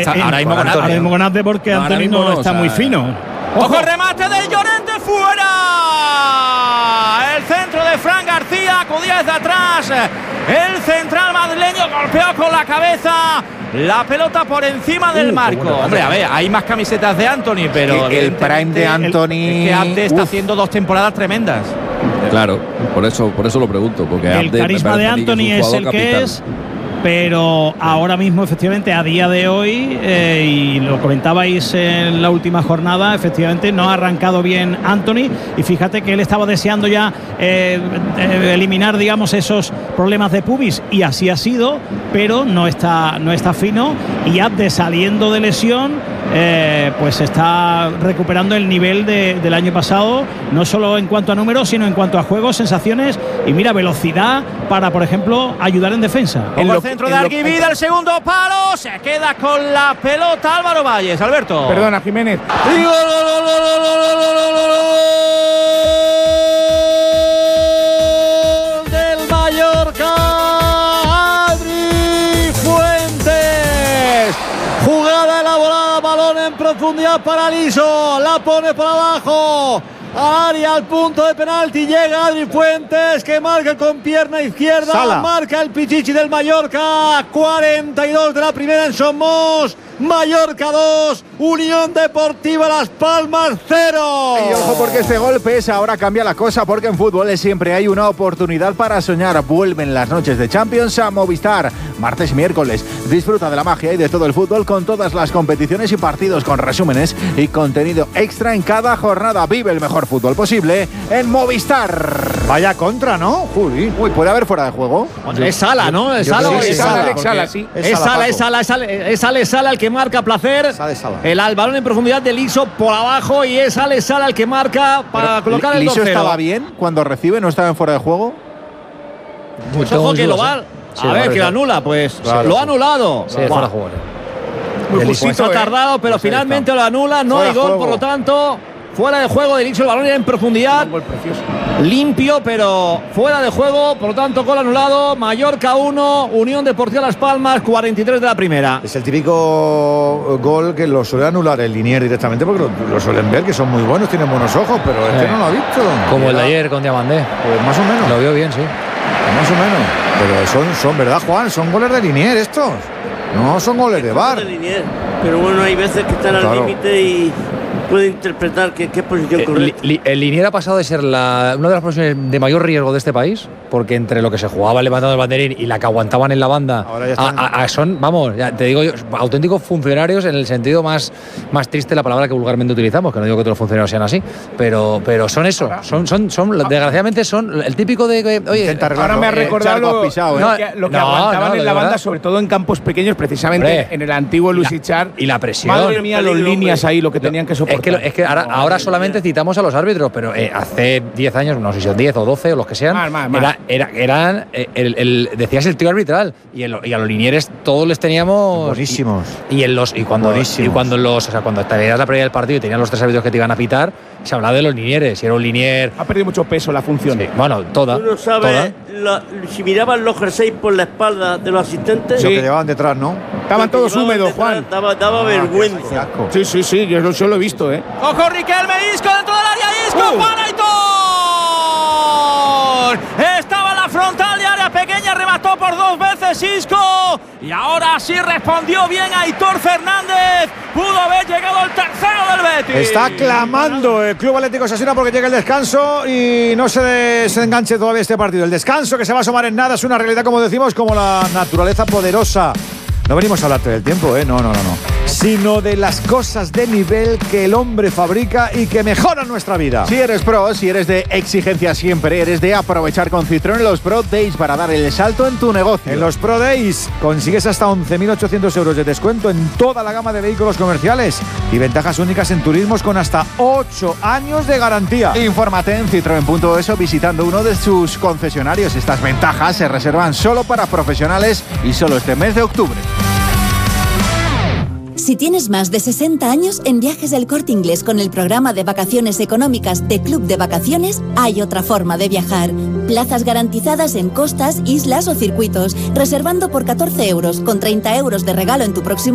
ahora mismo Konate porque Antony no está muy fino. ¡Ojo, el remate del Llorente fuera! El centro de Fran García, acudía desde atrás. El central madrileño golpeó con la cabeza. La pelota por encima del marco. Hombre, a ver, hay más camisetas de Antony, pero el prime de Antony. Es que Abde está haciendo 2 temporadas tremendas. Claro, por eso lo pregunto. Porque el carisma de Antony es el que es. Pero ahora mismo, efectivamente, a día de hoy, y lo comentabais en la última jornada, efectivamente no ha arrancado bien Antony. Y fíjate que él estaba deseando ya eliminar, digamos, esos problemas de pubis, y así ha sido, pero no está fino. Y Abde, saliendo de lesión, pues está recuperando el nivel del año pasado, no solo en cuanto a números, sino en cuanto a juego, sensaciones y, mira, velocidad para, por ejemplo, ayudar en defensa. El centro de Arguivida, el segundo palo, se queda con la pelota Álvaro Valles. Alberto. Perdona, Jiménez. Del Mallorca, Adri Fuentes. Jugada elaborada, balón en profundidad para Liso, la pone por abajo. Área, al punto de penalti, llega Adri Fuentes, que marca con pierna izquierda. Sala. Marca el Pichichi del Mallorca. 42 de la primera en Somos. Mallorca 2, Unión Deportiva Las Palmas 0. Y ojo, porque este gol pesa. Ahora cambia la cosa, porque en fútbol siempre hay una oportunidad para soñar. Vuelven las noches de Champions a Movistar, martes y miércoles. Disfruta de la magia y de todo el fútbol con todas las competiciones y partidos, con resúmenes y contenido extra en cada jornada. Vive el mejor fútbol posible en Movistar. Vaya contra, ¿no? Uy, ¿puede haber fuera de juego? Es Sala, ¿no? Es Sala. Es Sala, sí. Es Sala el que marca Placer. El balón en profundidad de Liso por abajo, y es Sala el que marca para colocar el 2-0. ¿Liso estaba bien cuando recibe? ¿No estaba en fuera de juego? Pues ojo que lo va. A ver, que lo anula, pues. Claro, lo ha anulado. Sí, fuera de juego. Muy Pues ha tardado, pero finalmente lo anula. No hay gol, por lo tanto. Fuera de juego de Liso, el balón era en profundidad. Limpio, pero fuera de juego. Por lo tanto, gol anulado. Mallorca 1, Unión Deportiva Las Palmas 43 de la primera. Es el típico gol que lo suele anular el Liniers directamente, porque lo suelen ver, que son muy buenos, tienen buenos ojos, pero este no lo ha visto. Como el de ayer con Diamandé. Pues más o menos. Lo vio bien, sí. Más o menos. Pero son ¿verdad, Juan? Son goles de Liniers estos. No son goles de VAR. Pero bueno, hay veces que están al límite y puede interpretar qué posición correcta. El Liniers ha pasado de ser una de las posiciones de mayor riesgo de este país, porque entre lo que se jugaba levantando el banderín y la que aguantaban en la banda, son, vamos, ya te digo yo, auténticos funcionarios en el sentido más triste de la palabra que vulgarmente utilizamos, que no digo que todos los funcionarios sean así, pero son eso, son desgraciadamente son el típico de oye, ahora me ha recordado lo que aguantaban en la banda, sobre todo en campos pequeños, precisamente en el antiguo Luis Ichar. Y la presión. Madre mía, los líneas ahí, lo que tenían que soportar. Es que ahora solamente citamos a los árbitros, pero hace 10 años, no sé si son 10 o 12 o los que sean, eran decías el tío arbitral, y a los Linieres todos les teníamos buenísimos. Cuando te veías la previa del partido y tenían los 3 árbitros que te iban a pitar, se hablaba de los Linieres. Si era un Linier, ha perdido mucho peso la función. Sí, bueno, toda. Uno sabe si miraban los jerseys por la espalda de los asistentes. Lo que llevaban detrás, ¿no? Estaban todos húmedos, Juan. Daba vergüenza. Sí, yo lo he visto, Ojo, Riquelme, Isco dentro del área, Isco para Aitor. Estaba en la frontal de área pequeña, remató por 2 veces Isco, y ahora sí respondió bien Aitor Fernández. Pudo haber llegado el tercero del Betis. Está clamando el Club Atlético Osasuna porque llega el descanso y no se desenganche todavía este partido. El descanso, que se va a asomar en nada, es una realidad, como decimos, como la naturaleza poderosa. No venimos a hablarte del tiempo, no, sino de las cosas de nivel que el hombre fabrica y que mejoran nuestra vida. Si eres pro, si eres de exigencia siempre, eres de aprovechar con Citroën los Pro Days para dar el salto en tu negocio. En los Pro Days consigues hasta 11.800 euros de descuento en toda la gama de vehículos comerciales y ventajas únicas en turismos con hasta 8 años de garantía. Infórmate en citroen.es o visitando uno de sus concesionarios. Estas ventajas se reservan solo para profesionales y solo este mes de octubre. Si tienes más de 60 años, en Viajes El Corte Inglés con el programa de vacaciones económicas de Club de Vacaciones hay otra forma de viajar. Plazas garantizadas en costas, islas o circuitos, reservando por 14 euros, con 30 euros de regalo en tu próximo